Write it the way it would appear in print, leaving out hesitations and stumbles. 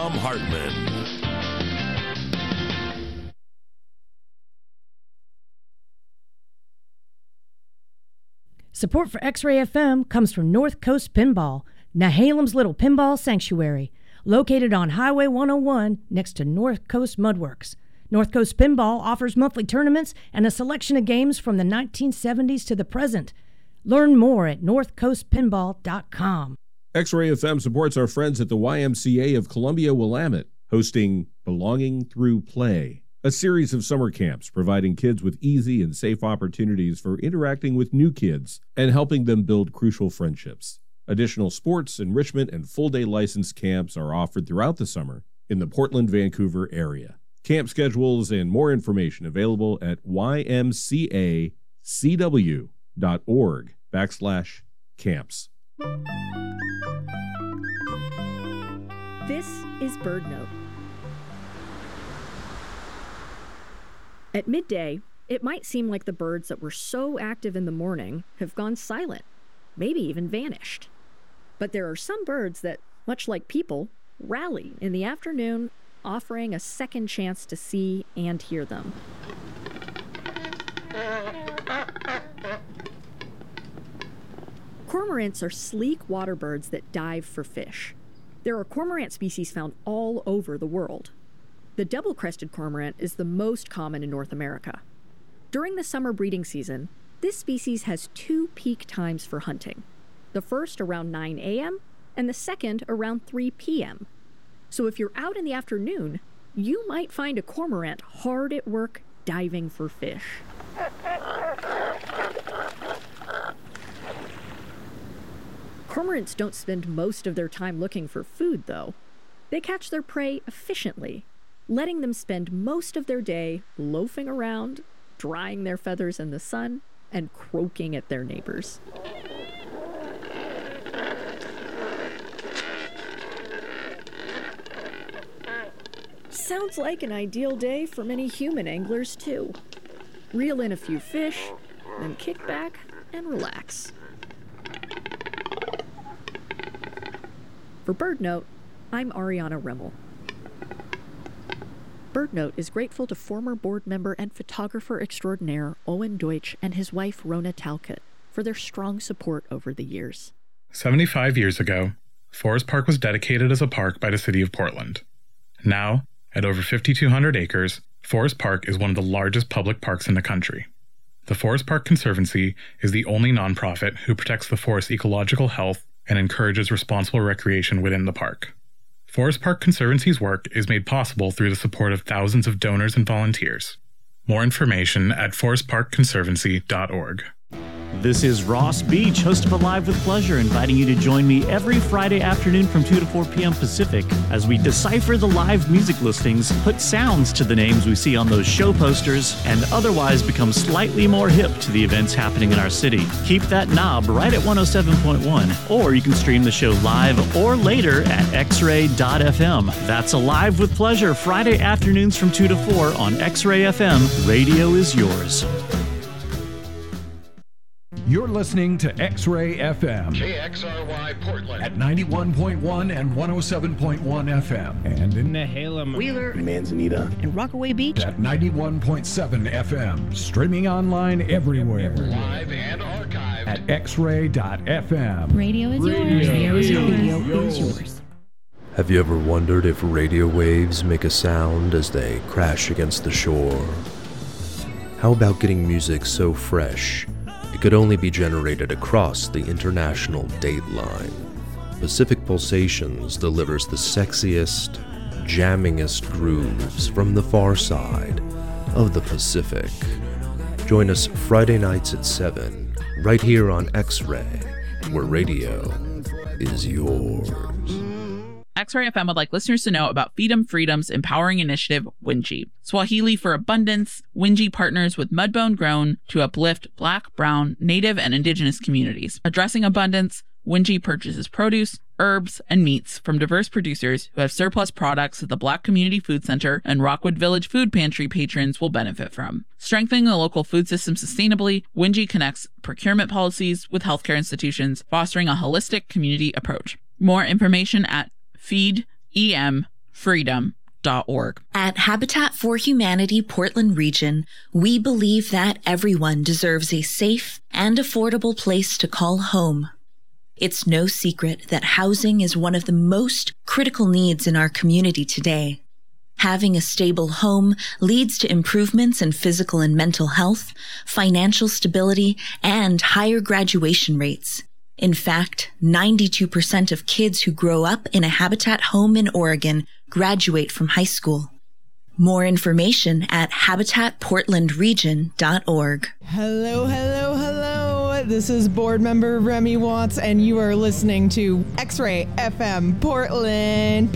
Tom Hartman. Support for X-Ray FM comes from North Coast Pinball, Nehalem's little pinball sanctuary, located on Highway 101 next to North Coast Mudworks. North Coast Pinball offers monthly tournaments and a selection of games from the 1970s to the present. Learn more at northcoastpinball.com. X-Ray FM supports our friends at the YMCA of Columbia Willamette, hosting Belonging Through Play, a series of summer camps providing kids with easy and safe opportunities for interacting with new kids and helping them build crucial friendships. Additional sports, enrichment, and full-day licensed camps are offered throughout the summer in the Portland-Vancouver area. Camp schedules and more information available at ymcacw.org/camps. This is Bird Note. At midday, it might seem like the birds that were so active in the morning have gone silent, maybe even vanished. But there are some birds that, much like people, rally in the afternoon, offering a second chance to see and hear them. Cormorants are sleek water birds that dive for fish. There are cormorant species found all over the world. The double-crested cormorant is the most common in North America. During the summer breeding season, this species has two peak times for hunting. The first around 9 a.m. and the second around 3 p.m. So if you're out in the afternoon, you might find a cormorant hard at work diving for fish. Cormorants don't spend most of their time looking for food, though. They catch their prey efficiently, letting them spend most of their day loafing around, drying their feathers in the sun, and croaking at their neighbors. Sounds like an ideal day for many human anglers, too. Reel in a few fish, then kick back and relax. For BirdNote, I'm Ariana Remmel. BirdNote is grateful to former board member and photographer extraordinaire Owen Deutsch and his wife Rona Talcott for their strong support over the years. 75 years ago, Forest Park was dedicated as a park by the city of Portland. Now, at over 5,200 acres, Forest Park is one of the largest public parks in the country. The Forest Park Conservancy is the only nonprofit who protects the forest's ecological health and encourages responsible recreation within the park. Forest Park Conservancy's work is made possible through the support of thousands of donors and volunteers. More information at forestparkconservancy.org. This is Ross Beach, host of Alive with Pleasure, inviting you to join me every Friday afternoon from 2 to 4 p.m. Pacific as we decipher the live music listings, put sounds to the names we see on those show posters, and otherwise become slightly more hip to the events happening in our city. Keep that knob right at 107.1, or you can stream the show live or later at xray.fm. That's Alive with Pleasure, Friday afternoons from 2 to 4 on X-Ray FM. Radio is yours. You're listening to X-Ray FM. KXRY Portland. At 91.1 and 107.1 FM. And in Nehalem, Wheeler, Manzanita, and Rockaway Beach. At 91.7 FM. Streaming online everywhere. Live and archived. At xray.fm. Radio is yours. Radio is yours. Have you ever wondered if radio waves make a sound as they crash against the shore? How about getting music so fresh it could only be generated across the international date line? Pacific Pulsations delivers the sexiest, jammingest grooves from the far side of the Pacific. Join us Friday nights at 7, right here on X-Ray, where radio is yours. X-Ray FM would like listeners to know about Feed'em Freedom's empowering initiative, Winji. Swahili for abundance, Winji partners with Mudbone Grown to uplift Black, Brown, Native, and Indigenous communities. Addressing abundance, Winji purchases produce, herbs, and meats from diverse producers who have surplus products that the Black Community Food Center and Rockwood Village Food Pantry patrons will benefit from. Strengthening the local food system sustainably, Winji connects procurement policies with healthcare institutions, fostering a holistic community approach. More information at feedemfreedom.org. freedom.org. At Habitat for Humanity Portland Region, we believe that everyone deserves a safe and affordable place to call home. It's no secret that housing is one of the most critical needs in our community today. Having a stable home leads to improvements in physical and mental health, financial stability, and higher graduation rates. In fact, 92% of kids who grow up in a Habitat home in Oregon graduate from high school. More information at habitatportlandregion.org. Hello, hello, hello. This is board member Remy Watts, and you are listening to X-Ray FM Portland.